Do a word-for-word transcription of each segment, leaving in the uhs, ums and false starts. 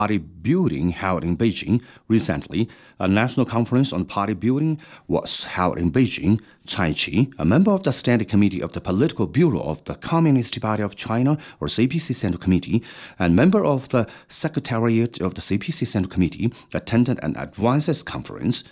party building held in Beijing. Recently, a national conference on party building was held in Beijing. Cai Qi, a member of the Standing Committee of the Political Bureau of the Communist Party of China, or C P C Central Committee, and member of the Secretariat of the C P C Central Committee, attended an advisors conference.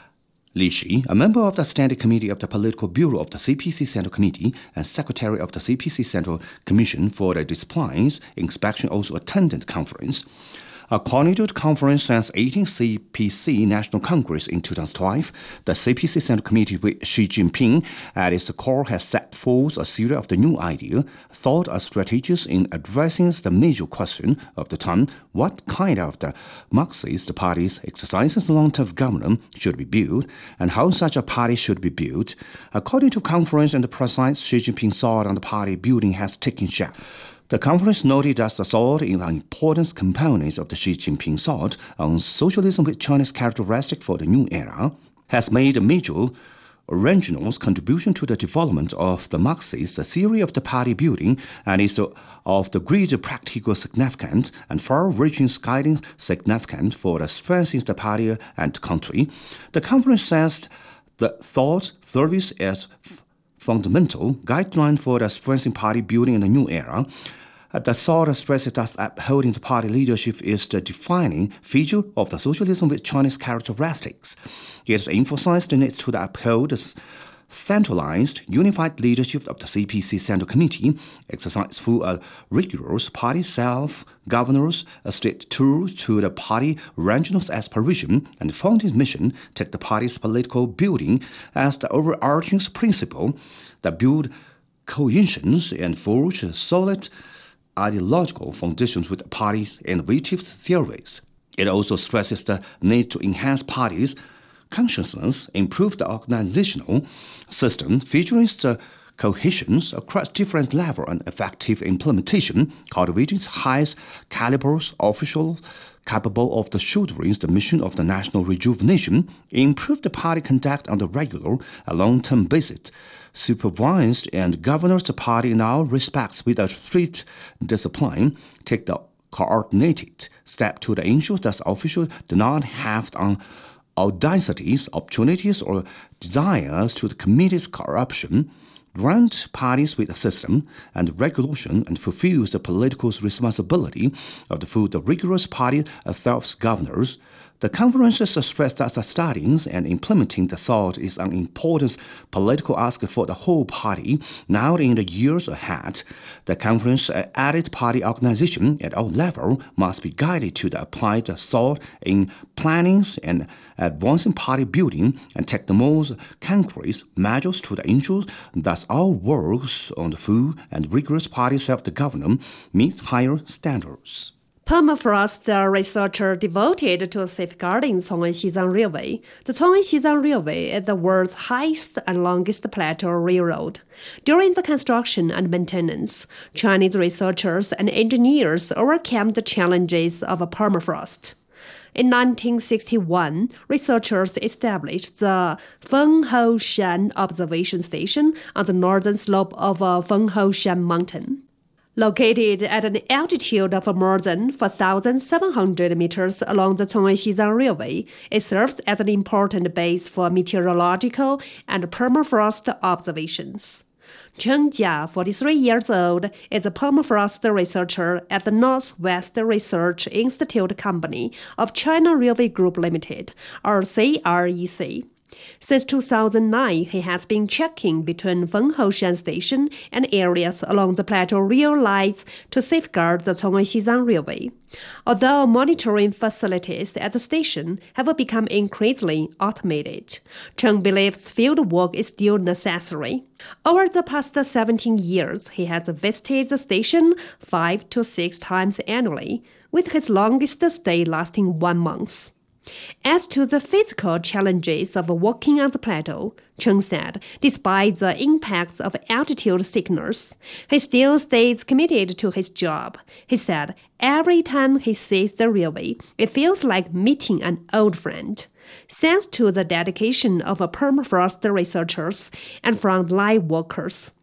Li Xi, a member of the Standing Committee of the Political Bureau of the C P C Central Committee and Secretary of the C P C Central Commission for the Disciplines Inspection, also attended the conference. According to the conference since eighteenth C P C National Congress in two thousand twelve, the C P C Central Committee with Xi Jinping at its core has set forth a series of the new ideas, thought as strategies in addressing the major question of the time: what kind of the Marxist parties exercises long-term government should be built, and how such a party should be built. According to conference and the precise Xi Jinping thought on the party building has taken shape. The conference noted that the thought in the important components of the Xi Jinping thought on socialism with Chinese characteristic for the new era has made a major original contribution to the development of the Marxist theory of the party building and is of the great practical significance and far-reaching guiding significance for the strengthening the party and country. The conference says the thought service as fundamental guideline for the strengthening party building in the new era. The thought stresses that upholding the party leadership is the defining feature of the socialism with Chinese characteristics. It is emphasized the need to uphold the centralized, unified leadership of the C P C Central Committee, exercise through a rigorous party self-governance, a state tool to the party regional aspiration, and the founding mission take the party's political building as the overarching principle that build cohesions and forge solid ideological foundations with the party's innovative theories. It also stresses the need to enhance parties' consciousness, improve the organizational system, featuring the cohesions across different levels and effective implementation, cultivating the highest calibers officials capable of the shouldering the mission of the national rejuvenation, improve the party conduct on a regular and long-term basis, supervised and governs the party in all respects with a strict discipline, take the coordinated step to ensure that officials do not have the audacities, opportunities, or desires to commit corruption, grant parties with a system and regulation, and fulfills the political responsibility of the through the rigorous party self-governors. The conferences stress that the studying and implementing the thought is an important political aspect for the whole party. Now in the years ahead, the conference added party organization at all levels must be guided to the applied thought in planning and advancing party building and take the most concrete measures to ensure that all works on the full and rigorous party self-government meets higher standards. Permafrost researcher devoted to safeguarding Cong'an-Xizang Railway. The Cong'an-Xizang Railway is the world's highest and longest plateau railroad. During the construction and maintenance, Chinese researchers and engineers overcame the challenges of permafrost. In nineteen sixty-one, researchers established the Fenghe Shan Observation Station on the northern slope of Fenghe Shan Mountain. Located at an altitude of more than four thousand seven hundred meters along the Cong'an-Xizang Railway, it serves as an important base for meteorological and permafrost observations. Chen Jia, forty-three years old, is a permafrost researcher at the Northwest Research Institute Company of China Railway Group Limited, or C R E C. Since two thousand nine, he has been checking between Fenghe Shan Station and areas along the plateau rail lines to safeguard the Cong'an-Xizang Railway. Although monitoring facilities at the station have become increasingly automated, Chen believes field work is still necessary. Over the past seventeen years, he has visited the station five to six times annually, with his longest stay lasting one month. As to the physical challenges of walking on the plateau, Chen said, despite the impacts of altitude sickness, he still stays committed to his job. He said, every time he sees the railway, it feels like meeting an old friend. Thanks to the dedication of permafrost researchers and frontline workers,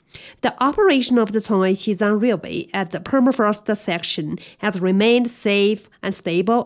The operation of the Chong'an-Xizang Railway at the permafrost section has remained safe and stable